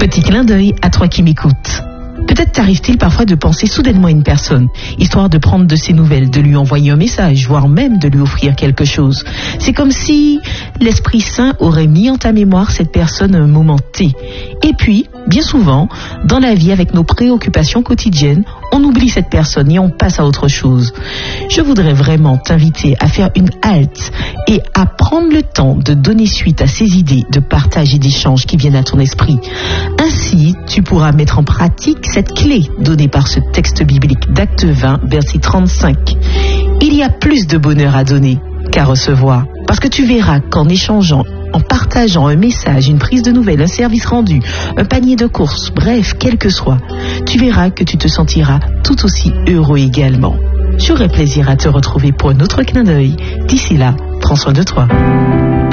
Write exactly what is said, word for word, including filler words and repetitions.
Petit clin d'œil à toi qui m'écoutes. Peut-être t'arrive-t-il parfois de penser soudainement à une personne, histoire de prendre de ses nouvelles, de lui envoyer un message, voire même de lui offrir quelque chose. C'est comme si l'Esprit Saint aurait mis en ta mémoire cette personne à un moment T. Et puis, bien souvent, dans la vie, avec nos préoccupations quotidiennes, on oublie cette personne et on passe à autre chose. Je voudrais vraiment t'inviter à faire une halte et à prendre le temps de donner suite à ces idées de partage et d'échange qui viennent à ton esprit. Ainsi, tu pourras mettre en pratique cette clé donnée par ce texte biblique d'Acte vingt, verset trente-cinq. Il y a plus de bonheur à donner qu'à recevoir. Parce que tu verras qu'en échangeant, en partageant un message, une prise de nouvelles, un service rendu, un panier de courses, bref, quel que soit, tu verras que tu te sentiras tout aussi heureux également. J'aurai plaisir à te retrouver pour un autre clin d'œil. D'ici là, prends soin de toi.